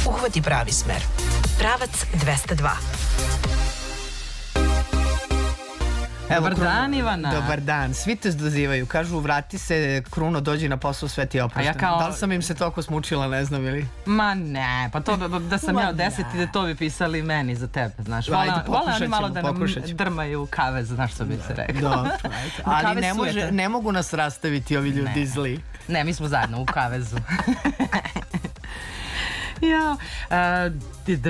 Uhvati pravi smer. Pravac 202. Dobar dan, Ivana. Dobar dan. Svi te dozivaju. Kažu, vrati se, Kruno, dođi na posao, sve ti je oprošteno. Da li sam im se toliko smučila, ne znam ili? Ma ne, pa to da sam ja od 10 i da to bi pisali meni za tebe, znaš. Vole oni malo da nam drmaju u kavez, znaš što bi se rekao. Dobro, ali ne mogu nas rastaviti ovi ljudi zli. Ne, mi smo zajedno u kavezu. Ja,